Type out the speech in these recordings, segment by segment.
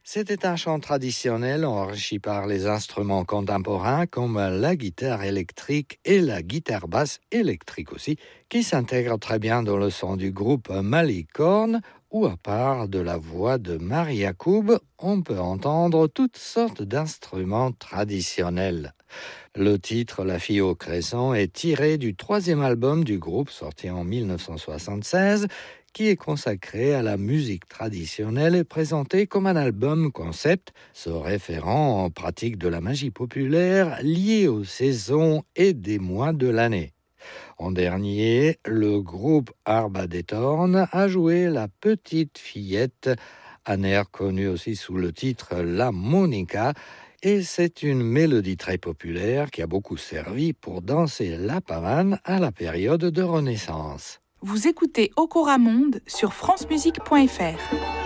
C'était un chant traditionnel enrichi par les instruments contemporains comme la guitare électrique et la guitare basse électrique aussi, qui s'intègrent très bien dans le son du groupe Malicorne, où à part de la voix de Marie Yacoub, on peut entendre toutes sortes d'instruments traditionnels. Le titre « La fille au crescent » est tiré du 3e album du groupe sorti en 1976, qui est consacré à la musique traditionnelle et présenté comme un album concept, se référant en pratique de la magie populaire liée aux saisons et des mois de l'année. En dernier, le groupe Arba des Tornes a joué La Petite Fillette, un air connu aussi sous le titre La Monica, et c'est une mélodie très populaire qui a beaucoup servi pour danser la pavane à la période de Renaissance. Vous écoutez Okora Monde sur francemusique.fr.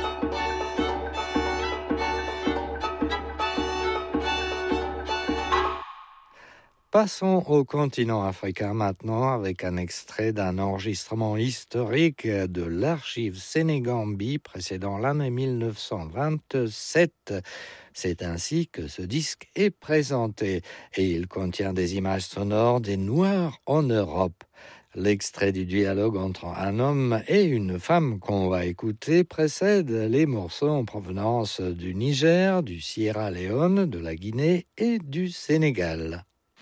Passons au continent africain maintenant avec un extrait d'un enregistrement historique de l'archive Sénégambie précédant l'année 1927. C'est ainsi que ce disque est présenté et il contient des images sonores des Noirs en Europe. L'extrait du dialogue entre un homme et une femme qu'on va écouter précède les morceaux en provenance du Niger, du Sierra Leone, de la Guinée et du Sénégal.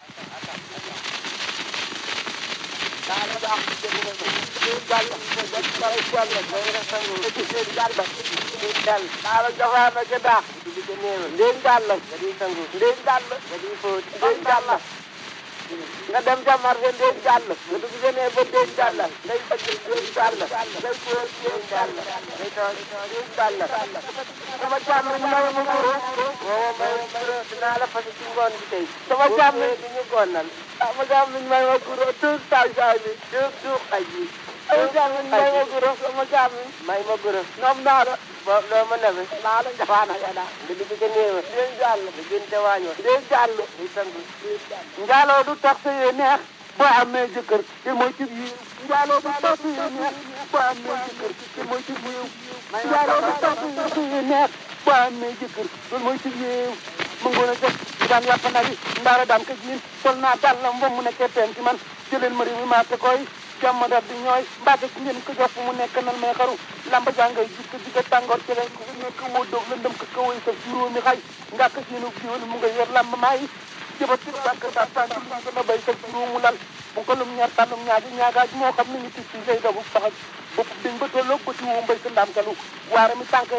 nga dem ca marché ndéeg jàll nga dugg génnee ba ndéeg jàll ngay faj ndéeg jàll ngay fóot ndéeg jàll ngay toog ndéeg jàll sama càmmiñ may ma guro woo may guro dinaa la fas ci ngoon bi tey sama càmmiñ di ñu gonnal sama càmmiñ may ma guro tuut saay saay bi tuut xaj bi sama càmmiñ may ma guro sama càmmiñ may ma guro ñoom naa la loo ma nebe naa la njafaana ya daa nga dugg ca néewa ndéeg jàll nga gën te waañoo ndéeg jàll ngay sangu njaaloo du tax sa yee neex boo amee jëkkër te mooy ci yiw njaaloo du tax sa yee neex boo amee jëkkër te mooy ci yiw njaaloo du tax sa yee neex boo amee jëkkër loolu mooy ci yiw mu ngoon a jëf daan yàpp na bi ndaara daan ko jiin sol naa dàllam ba mu nekkee teen ci man jëleen ma réew mi maa te koy jàmm dal di ñooy mbaate ci ngeen ko jox fu mu nekk nan may xaru lamba jàngay jikko jikko tàngoor ci leen ko nekk woo doog la ndëm ko kawoy sa juróomi xay nga ko seenu jiwal mu nga yor lamba maay jëba ci sànq sa sànq ko na bay sa juróomu lal bu ko lum ñaar tànnum ñaagi ñaagaaj moo xam ne ñu tis ci lay dogu saxaj bokk dañ ba tolloog ba ci woo mbay sa ndam kalu waara mi tànk